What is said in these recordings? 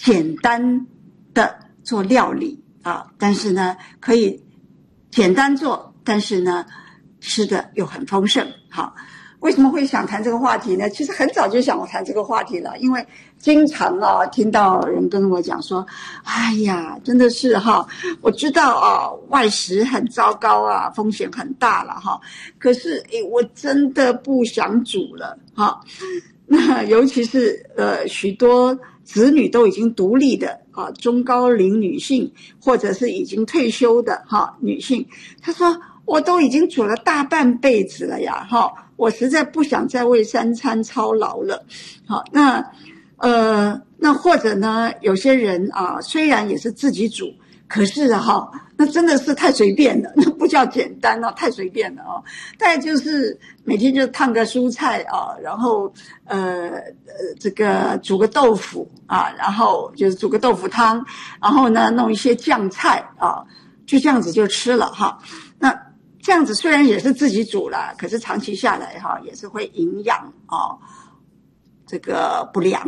简单的做料理啊，但是呢可以简单做，但是呢吃的又很丰盛。好，为什么会想谈这个话题呢？其实很早就想谈这个话题了，因为经常听到人跟我讲说，哎呀，真的是我知道外食很糟糕啊，风险很大了可是我真的不想煮了那尤其是许多子女都已经独立的中高龄女性，或者是已经退休的女性，她说我都已经煮了大半辈子了呀我实在不想再为3餐操劳了。好，那或者呢，有些人虽然也是自己煮，可是那真的是太随便了，那不叫简单太随便了大概就是每天就烫个蔬菜然后这个煮个豆腐然后就是煮个豆腐汤，然后呢弄一些酱菜就这样子就吃了那这样子虽然也是自己煮了，可是长期下来也是会营养这个不良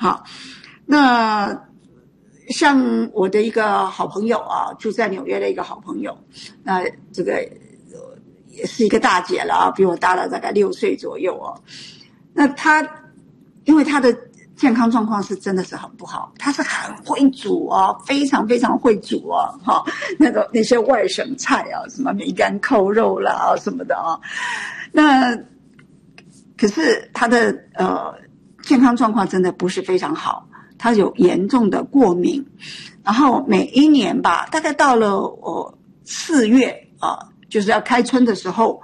那像我的一个好朋友住在纽约的一个好朋友，那这个也是一个大姐了比我大了大概6岁左右那她因为她的健康状况是真的是很不好，她是很会煮非常非常会煮那些外省菜什么梅干扣肉啦什么的那可是她的健康状况真的不是非常好，她有严重的过敏，然后每一年吧，大概到了4月就是要开春的时候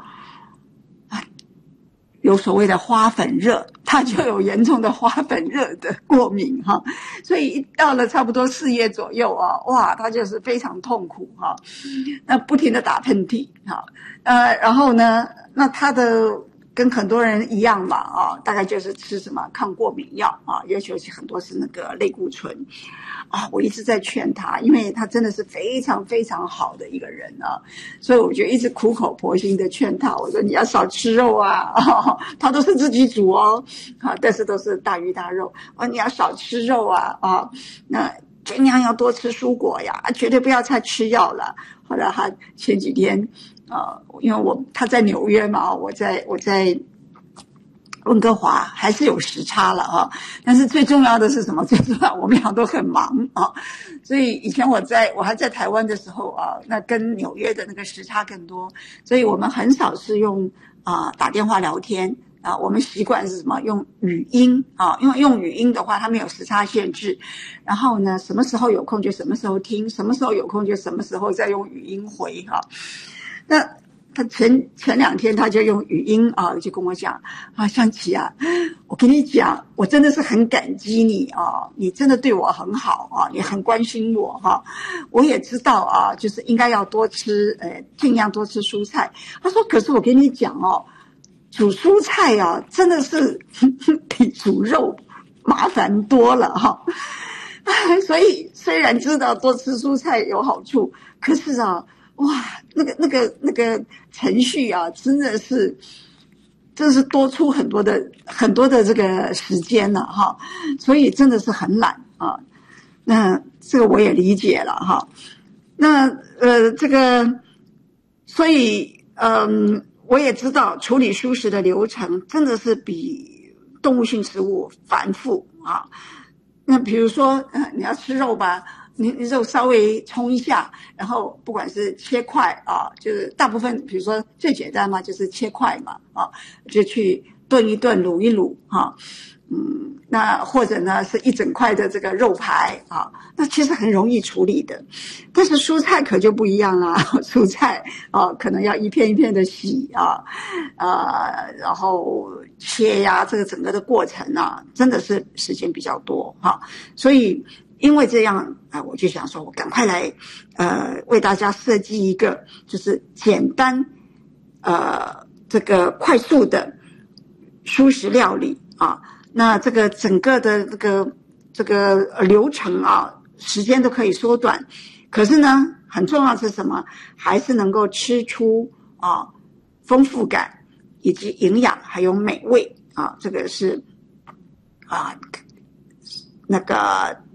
有所谓的花粉热，他就有严重的花粉热的过敏所以到了差不多4月左右哇，他就是非常痛苦那不停的打喷嚏然后呢，那他的跟很多人一样嘛大概就是吃什么抗过敏药尤其很多是那个类固醇我一直在劝他，因为他真的是非常非常好的一个人所以我就一直苦口婆心的劝他，我说你要少吃肉他都是自己煮但是都是大鱼大肉你要少吃肉那尽量要多吃蔬果呀绝对不要再吃药了。后来他前几天因为他在纽约嘛我在温哥华，还是有时差了但是最重要的是什么？最重要我们俩都很忙所以以前我还在台湾的时候那跟纽约的那个时差更多，所以我们很少是用打电话聊天我们习惯是什么？用语音因为用语音的话它没有时差限制，然后呢什么时候有空就什么时候听，什么时候有空就什么时候再用语音回那他前2天他就用语音就跟我讲香琪我跟你讲，我真的是很感激你你真的对我很好你很关心我我也知道就是应该要多吃尽量多吃蔬菜。他说可是我跟你讲煮蔬菜真的是比煮肉麻烦多了所以虽然知道多吃蔬菜有好处，可是哇，那个程序真的是多出很多的这个时间了所以真的是很懒那这个我也理解了那这个所以我也知道处理蔬食的流程真的是比动物性食物繁复那比如说你要吃肉吧，你肉稍微冲一下，然后不管是切块就是大部分比如说最简单嘛就是切块嘛就去炖一炖卤一卤那或者呢是一整块的这个肉排那其实很容易处理的。但是蔬菜可就不一样啦蔬菜可能要一片一片的洗然后切呀，这个整个的过程真的是时间比较多所以因为这样我就想说我赶快来为大家设计一个就是简单这个快速的蔬食料理那这个整个的这个流程时间都可以缩短，可是呢很重要的是什么？还是能够吃出丰富感以及营养还有美味这个是那个